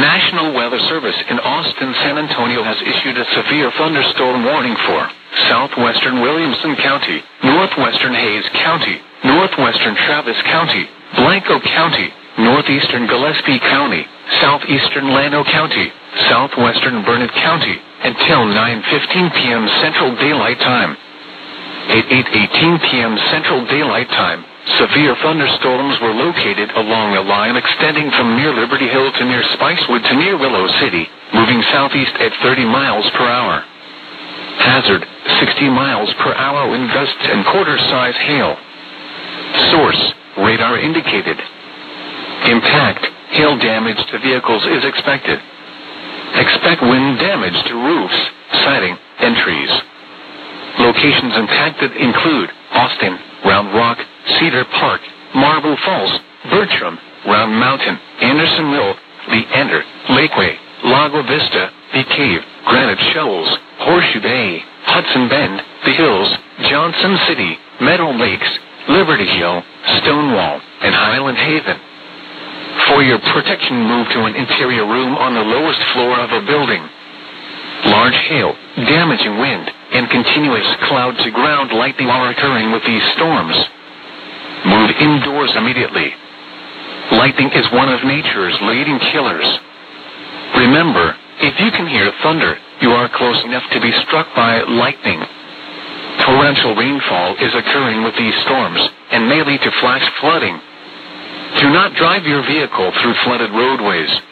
National Weather Service in Austin, San Antonio has issued a severe thunderstorm warning for southwestern Williamson County, northwestern Hayes County, northwestern Travis County, Blanco County, northeastern Gillespie County, southeastern Llano County, southwestern Burnett County, until 9:15 p.m. Central Daylight Time. At 8:18 p.m. Central Daylight Time, severe thunderstorms were located along a line extending from near Liberty Hill to near Spicewood to near Willow City, moving southeast at 30 miles per hour. Hazard, 60 miles per hour wind gusts and quarter-size hail. Source, radar indicated. Impact, hail damage to vehicles is expected. Expect wind damage to roofs, siding, and trees. Locations impacted include Austin, Round Rock, Cedar Park, Marble Falls, Bertram, Round Mountain, Anderson Mill, Leander, Lakeway, Lago Vista, The Cave, Granite Shoals, Horseshoe Bay, Hudson Bend, The Hills, Johnson City, Meadow Lakes, Liberty Hill, Stonewall, and Highland Haven. For your protection, move to an interior room on the lowest floor of a building. Large hail, damaging wind, and continuous cloud-to-ground lightning are occurring with these storms. Move indoors immediately. Lightning is one of nature's leading killers. Remember, if you can hear thunder, you are close enough to be struck by lightning. Torrential rainfall is occurring with these storms and may lead to flash flooding. Do not drive your vehicle through flooded roadways.